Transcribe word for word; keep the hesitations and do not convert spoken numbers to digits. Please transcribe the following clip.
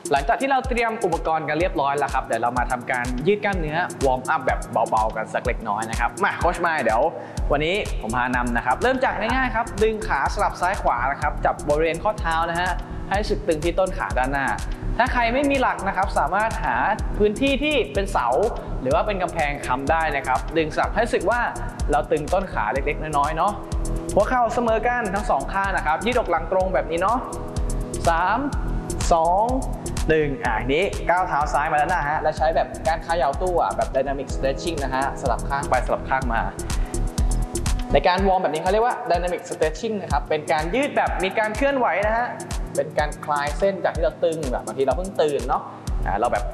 หลังจากที่เราเตรียมอุปกรณ์กันเรียบร้อยแล้วครับเดี๋ยวเรามาทำการยืดกล้ามเนื้อวอร์มอัพแบบเบาๆกันสักเล็กน้อยนะครับมาโค้ชไมค์เดี๋ยววันนี้ผมพานำนะครับเริ่มจากง่ายๆครับดึงขาสลับซ้ายขวานะครับจับบริเวณข้อเท้านะฮะให้สึกตึงที่ต้นขาด้านหน้าถ้าใครไม่มีหลักนะครับสามารถหาพื้นที่ที่เป็นเสาหรือว่าเป็นกำแพงค้ำได้นะครับดึงสลับให้สึกว่าเราตึงต้นขาเล็กๆน้อยๆเนาะหัวเข่าเสมอกันทั้งสองข้างนะครับยืดอกหลังตรงแบบนี้เนาะสามสองหนึ่งอ่ะนี้ก้าวเท้าซ้ายมาด้านหน้าฮะและใช้แบบการเขย่าตัวแบบ dynamic stretching นะฮะสลับข้างไปสลับข้างมาในการวอร์มแบบนี้เขาเรียกว่า dynamic stretching นะครับเป็นการยืดแบบมีการเคลื่อนไหวนะฮะเป็นการคลายเส้นจากที่เราตึงแบบบางทีเราเพิ่งตื่นเนาะเราแบบ